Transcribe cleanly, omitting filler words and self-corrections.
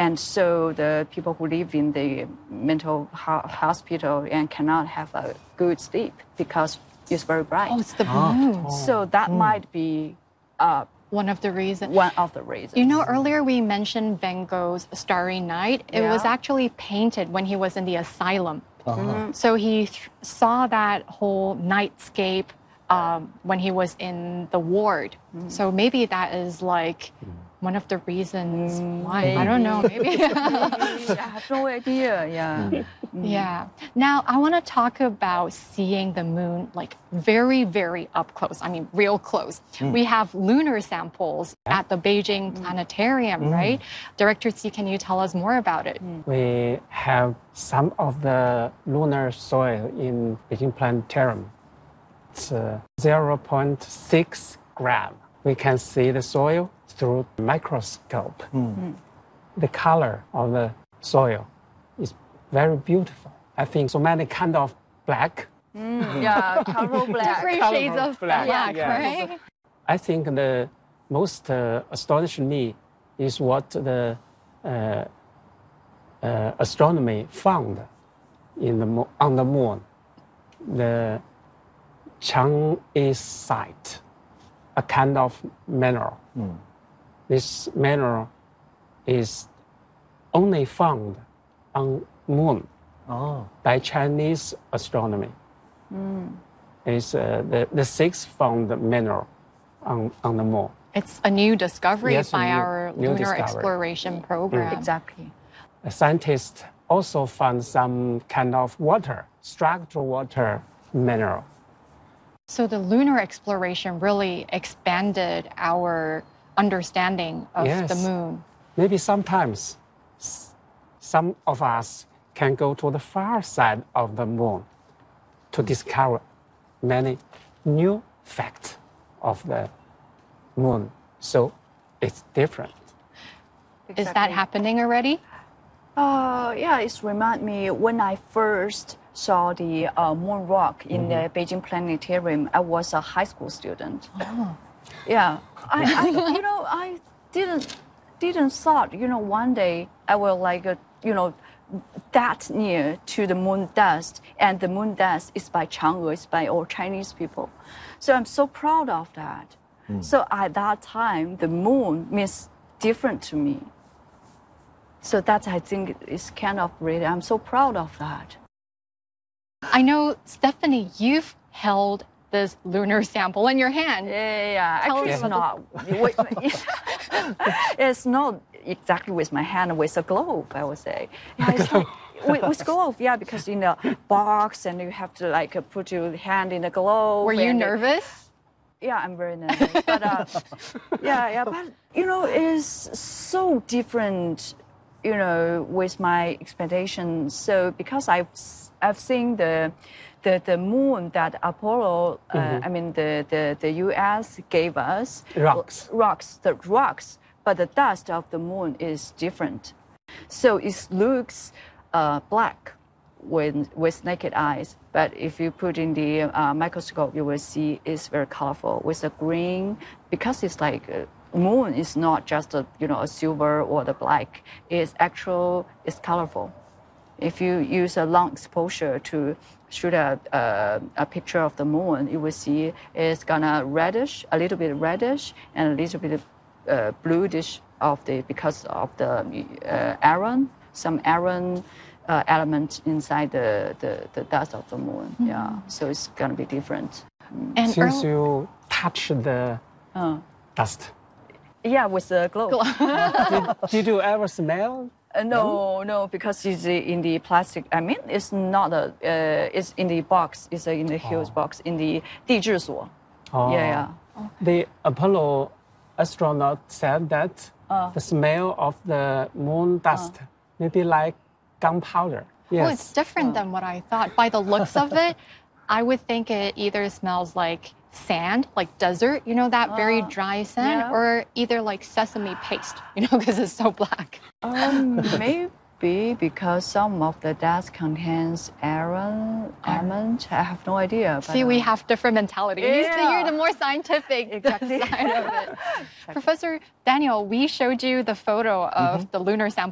And so the people who live in the mental hospital and cannot have a good sleep because it's very bright. Oh, it's the moon. So that might be one of the reasons. One of the reasons. You know, earlier we mentioned Van Gogh's Starry Night. It was actually painted when he was in the asylum. So he saw that whole nightscape when he was in the ward. So maybe that is like one of the reasons why. Maybe. I don't know. Maybe. I have no idea. Yeah. Yeah. Now, I want to talk about seeing the moon like very, very up close. I mean, real close. We have lunar samples at the Beijing Planetarium, right? Director Xi, can you tell us more about it? We have some of the lunar soil in Beijing Planetarium. It's 0.6 gram. We can see the soil through microscope. The color of the soil is very beautiful. I think so many kind of black. Yeah, color black. Different shades of black, right? I think the most astonishing me is what the astronomy found on the moon. The Chang'e, a kind of mineral. This mineral is only found on moon by Chinese astronomy. It's the sixth found mineral on the moon. It's a new discovery Yes, by a new- our new lunar discovery. exploration program. Exactly. Scientists also found some kind of water, structural water mineral. So the lunar exploration really expanded our understanding of the moon. Maybe sometimes some of us can go to the far side of the moon to discover many new facts of the moon. So it's different. Is that happening already? Yeah, it's remind me when I first saw the moon rock in the Beijing Planetarium. I was a high school student. Yeah, I didn't thought one day I will that near to the moon dust, and the moon dust is by Chang'e, it's by all Chinese people. So I'm so proud of that. So at that time, the moon means different to me. So that I think is kind of really, I'm so proud of that. I know, Stephanie, you've held this lunar sample in your hand. Yeah. Tell Actually, us it's not exactly with my hand, with a glove, I would say. Yeah, it's not, with glove, yeah, because in the box and you have to put your hand in the glove. Were you nervous? Yeah, I'm very nervous. But but it's so different, with my expectations. So because I've seen the moon that Apollo, the U.S. gave us. The rocks, but the dust of the moon is different. So it looks black with naked eyes. But if you put in the microscope, you will see it's very colorful with the green, because it's moon is not just a silver or the black. It's colorful. If you use a long exposure to shoot a picture of the moon, you will see it's gonna a little bit reddish, and a little bit bluish because of the some iron element inside the dust of the moon. Yeah, so it's gonna be different. And Since you touch the dust. Yeah, with the glove. Did you ever smell? No, because it's in the plastic. I mean, it's not it's in the box. It's in the huge box in the 地质所. Yeah. The Apollo astronaut said that the smell of the moon dust may be like gunpowder. Yes. Oh, it's different than what I thought. By the looks of it, I would think it either smells like sand, like desert, that very dry sand, or either like sesame paste, because it's so black. Maybe because some of the dust contains iron element. I have no idea. But, See, we have different mentality. Yeah. You're the more scientific side of it. Professor Daniel, we showed you the photo of the lunar sample